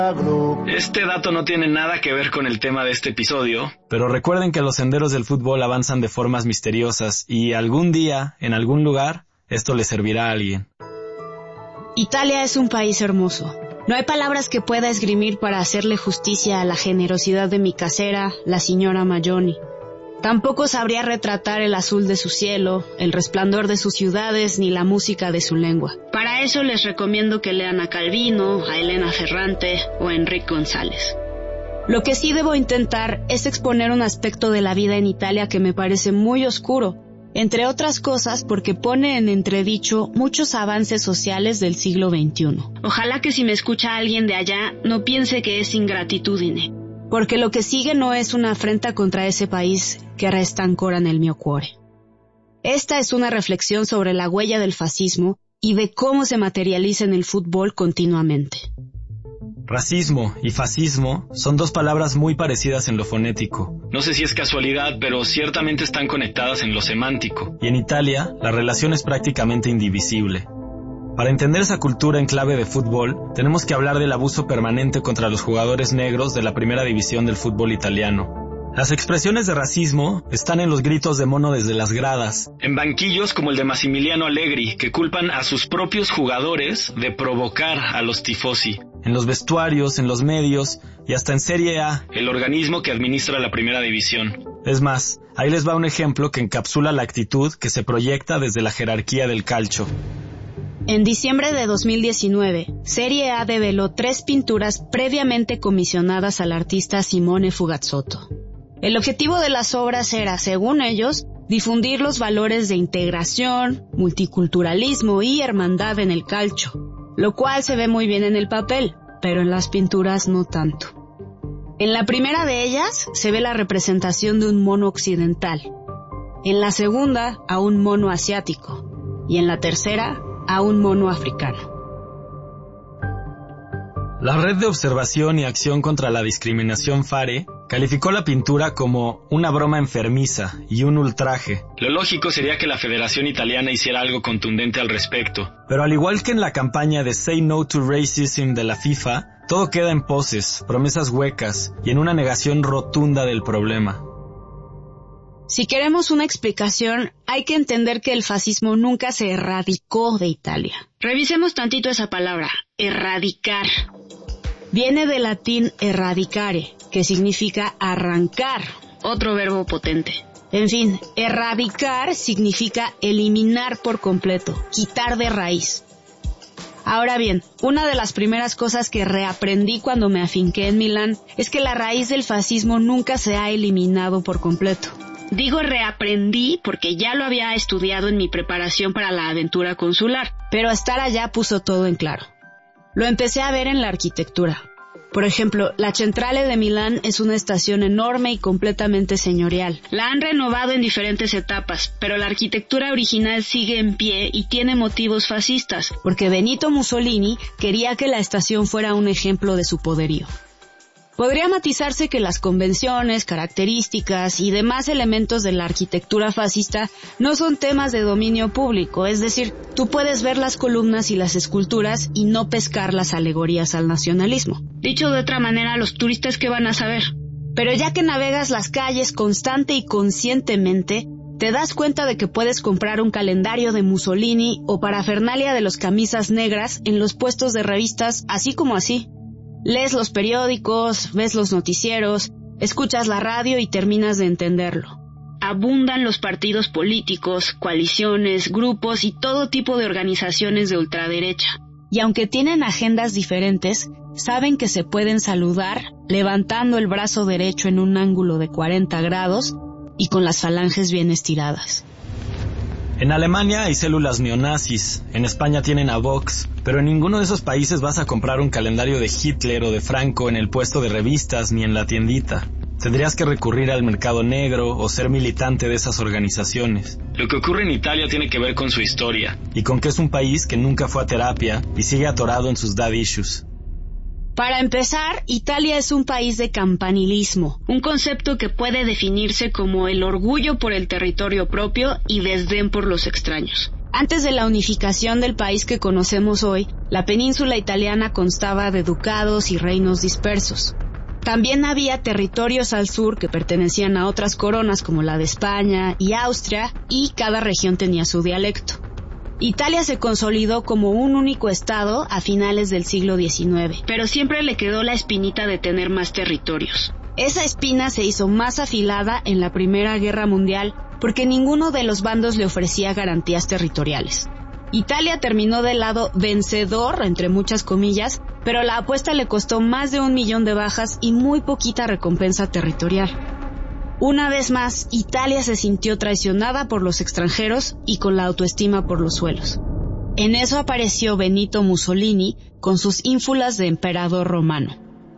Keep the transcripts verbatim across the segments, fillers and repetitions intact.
Este dato no tiene nada que ver con el tema de este episodio, pero recuerden que los senderos del fútbol avanzan de formas misteriosas y algún día, en algún lugar, esto le servirá a alguien. Italia es un país hermoso. No hay palabras que pueda esgrimir para hacerle justicia a la generosidad de mi casera, la señora Maglioni. Tampoco sabría retratar el azul de su cielo, el resplandor de sus ciudades, ni la música de su lengua. Para eso les recomiendo que lean a Calvino, a Elena Ferrante o a Enrique González. Lo que sí debo intentar es exponer un aspecto de la vida en Italia que me parece muy oscuro, entre otras cosas porque pone en entredicho muchos avances sociales del siglo veintiuno. Ojalá que si me escucha alguien de allá no piense que es ingratitudine, porque lo que sigue no es una afrenta contra ese país que resta ancora nel mio cuore. Esta es una reflexión sobre la huella del fascismo y de cómo se materializa en el fútbol continuamente. Racismo y fascismo son dos palabras muy parecidas en lo fonético. No sé si es casualidad, pero ciertamente están conectadas en lo semántico. Y en Italia, la relación es prácticamente indivisible. Para entender esa cultura en clave de fútbol, tenemos que hablar del abuso permanente contra los jugadores negros de la primera división del fútbol italiano. Las expresiones de racismo están en los gritos de mono desde las gradas, en banquillos como el de Massimiliano Allegri, que culpan a sus propios jugadores de provocar a los tifosi, en los vestuarios, en los medios y hasta en Serie A, el organismo que administra la primera división. Es más, ahí les va un ejemplo que encapsula la actitud que se proyecta desde la jerarquía del calcio. En diciembre de dos mil diecinueve, Serie A develó tres pinturas previamente comisionadas al artista Simone Fugazzotto. El objetivo de las obras era, según ellos, difundir los valores de integración, multiculturalismo y hermandad en el calcio, lo cual se ve muy bien en el papel, pero en las pinturas no tanto. En la primera de ellas se ve la representación de un mono occidental, en la segunda a un mono asiático y en la tercera a un mono africano. La Red de Observación y Acción contra la Discriminación FARE calificó la pintura como una broma enfermiza y un ultraje. Lo lógico sería que la Federación Italiana hiciera algo contundente al respecto. Pero al igual que en la campaña de Say No to Racism de la FIFA, todo queda en poses, promesas huecas y en una negación rotunda del problema. Si queremos una explicación, hay que entender que el fascismo nunca se erradicó de Italia. Revisemos tantito esa palabra, erradicar. Viene del latín erradicare, que significa arrancar, otro verbo potente. En fin, erradicar significa eliminar por completo, quitar de raíz. Ahora bien, una de las primeras cosas que reaprendí cuando me afinqué en Milán es que la raíz del fascismo nunca se ha eliminado por completo. Digo reaprendí porque ya lo había estudiado en mi preparación para la aventura consular, pero estar allá puso todo en claro. Lo empecé a ver en la arquitectura. Por ejemplo, la Centrale de Milán es una estación enorme y completamente señorial. La han renovado en diferentes etapas, pero la arquitectura original sigue en pie y tiene motivos fascistas, porque Benito Mussolini quería que la estación fuera un ejemplo de su poderío. Podría matizarse que las convenciones, características y demás elementos de la arquitectura fascista no son temas de dominio público, es decir, tú puedes ver las columnas y las esculturas y no pescar las alegorías al nacionalismo. Dicho de otra manera, los turistas ¿qué van a saber? Pero ya que navegas las calles constante y conscientemente, te das cuenta de que puedes comprar un calendario de Mussolini o parafernalia de los camisas negras en los puestos de revistas así como así. Lees los periódicos, ves los noticieros, escuchas la radio y terminas de entenderlo. Abundan los partidos políticos, coaliciones, grupos y todo tipo de organizaciones de ultraderecha. Y aunque tienen agendas diferentes, saben que se pueden saludar levantando el brazo derecho en un ángulo de cuarenta grados y con las falanges bien estiradas. En Alemania hay células neonazis, en España tienen a Vox, pero en ninguno de esos países vas a comprar un calendario de Hitler o de Franco en el puesto de revistas ni en la tiendita. Tendrías que recurrir al mercado negro o ser militante de esas organizaciones. Lo que ocurre en Italia tiene que ver con su historia. Y con que es un país que nunca fue a terapia y sigue atorado en sus dad issues. Para empezar, Italia es un país de campanilismo, un concepto que puede definirse como el orgullo por el territorio propio y desdén por los extraños. Antes de la unificación del país que conocemos hoy, la península italiana constaba de ducados y reinos dispersos. También había territorios al sur que pertenecían a otras coronas como la de España y Austria, y cada región tenía su dialecto. Italia se consolidó como un único estado a finales del siglo diecinueve, pero siempre le quedó la espinita de tener más territorios. Esa espina se hizo más afilada en la Primera Guerra Mundial porque ninguno de los bandos le ofrecía garantías territoriales. Italia terminó del lado vencedor, entre muchas comillas, pero la apuesta le costó más de un millón de bajas y muy poquita recompensa territorial. Una vez más, Italia se sintió traicionada por los extranjeros y con la autoestima por los suelos. En eso apareció Benito Mussolini con sus ínfulas de emperador romano.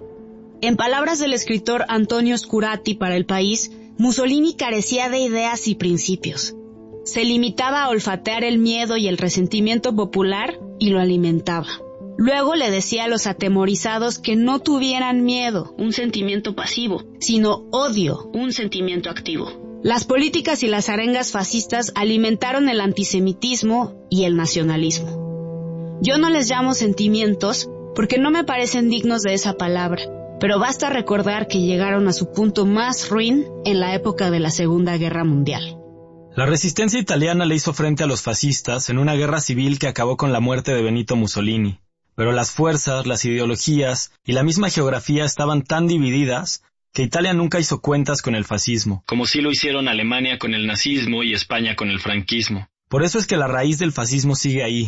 En palabras del escritor Antonio Scurati para El País, Mussolini carecía de ideas y principios. Se limitaba a olfatear el miedo y el resentimiento popular y lo alimentaba. Luego le decía a los atemorizados que no tuvieran miedo, un sentimiento pasivo, sino odio, un sentimiento activo. Las políticas y las arengas fascistas alimentaron el antisemitismo y el nacionalismo. Yo no les llamo sentimientos porque no me parecen dignos de esa palabra, pero basta recordar que llegaron a su punto más ruin en la época de la Segunda Guerra Mundial. La resistencia italiana le hizo frente a los fascistas en una guerra civil que acabó con la muerte de Benito Mussolini. Pero las fuerzas, las ideologías y la misma geografía estaban tan divididas que Italia nunca hizo cuentas con el fascismo, como sí lo hicieron Alemania con el nazismo y España con el franquismo. Por eso es que la raíz del fascismo sigue ahí.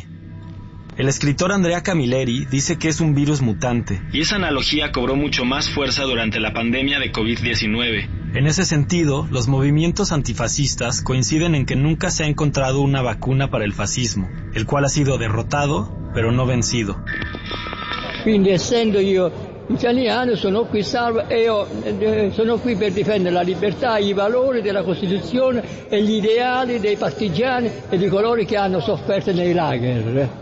El escritor Andrea Camilleri dice que es un virus mutante. Y esa analogía cobró mucho más fuerza durante la pandemia de covid diecinueve. En ese sentido, los movimientos antifascistas coinciden en que nunca se ha encontrado una vacuna para el fascismo, el cual ha sido derrotado, pero no vencido. Quindi, essendo io italiano, sono qui salvo e io eh, sono qui per difendere la libertà, i valori della Costituzione e gli ideali dei partigiani e di coloro che hanno sofferto nei lager.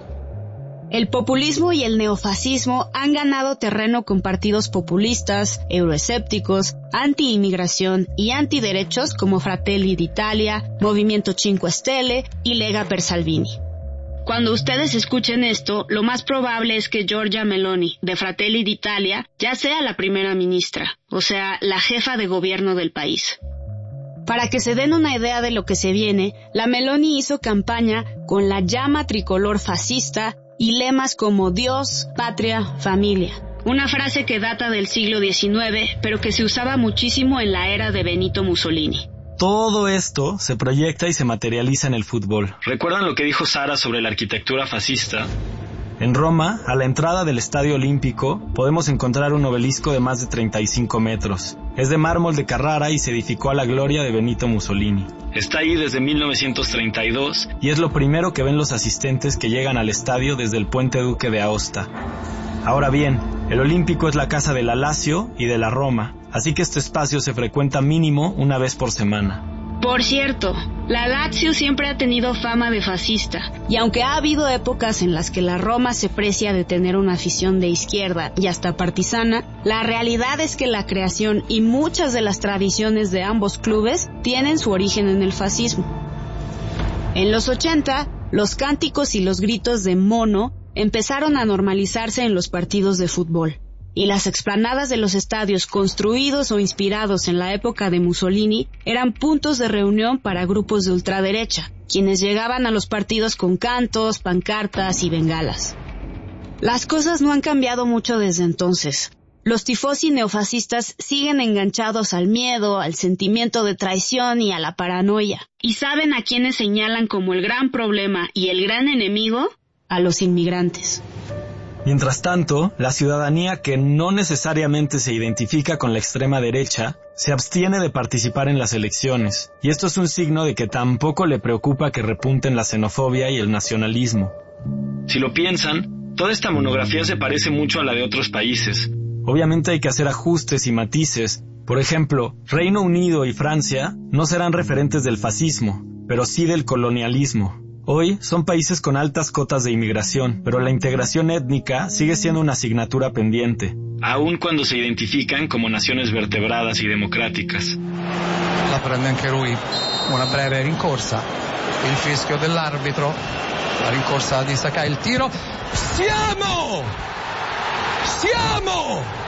El populismo y el neofascismo han ganado terreno con partidos populistas, euroescépticos, anti-inmigración y antiderechos como Fratelli d'Italia, Movimiento Cinque Stelle y Lega per Salvini. Cuando ustedes escuchen esto, lo más probable es que Giorgia Meloni, de Fratelli d'Italia, ya sea la primera ministra, o sea, la jefa de gobierno del país. Para que se den una idea de lo que se viene, la Meloni hizo campaña con la llama tricolor fascista y lemas como Dios, patria, familia. Una frase que data del siglo diecinueve, pero que se usaba muchísimo en la era de Benito Mussolini. Todo esto se proyecta y se materializa en el fútbol. ¿Recuerdan lo que dijo Sara sobre la arquitectura fascista? En Roma, a la entrada del Estadio Olímpico, podemos encontrar un obelisco de más de treinta y cinco metros. Es de mármol de Carrara y se edificó a la gloria de Benito Mussolini. Está ahí desde mil novecientos treinta y dos. Y es lo primero que ven los asistentes que llegan al estadio desde el Puente Duque de Aosta. Ahora bien, el Olímpico es la casa de la Lazio y de la Roma, así que este espacio se frecuenta mínimo una vez por semana. Por cierto, la Lazio siempre ha tenido fama de fascista, y aunque ha habido épocas en las que la Roma se precia de tener una afición de izquierda y hasta partisana, la realidad es que la creación y muchas de las tradiciones de ambos clubes tienen su origen en el fascismo. En los ochenta, los cánticos y los gritos de mono empezaron a normalizarse en los partidos de fútbol. Y las explanadas de los estadios construidos o inspirados en la época de Mussolini eran puntos de reunión para grupos de ultraderecha, quienes llegaban a los partidos con cantos, pancartas y bengalas. Las cosas no han cambiado mucho desde entonces. Los tifosi neofascistas siguen enganchados al miedo, al sentimiento de traición y a la paranoia. ¿Y saben a quiénes señalan como el gran problema y el gran enemigo? A los inmigrantes. Mientras tanto, la ciudadanía que no necesariamente se identifica con la extrema derecha se abstiene de participar en las elecciones, y esto es un signo de que tampoco le preocupa que repunten la xenofobia y el nacionalismo. Si lo piensan, toda esta monografía se parece mucho a la de otros países. Obviamente hay que hacer ajustes y matices. Por ejemplo, Reino Unido y Francia no serán referentes del fascismo, pero sí del colonialismo. Hoy son países con altas cotas de inmigración, pero la integración étnica sigue siendo una asignatura pendiente. Aun cuando se identifican como naciones vertebradas y democráticas. La prende anche lui, una breve rincorsa. il fischio dell'arbitro, la rincorsa di Sakai, il tiro, siamo! Siamo!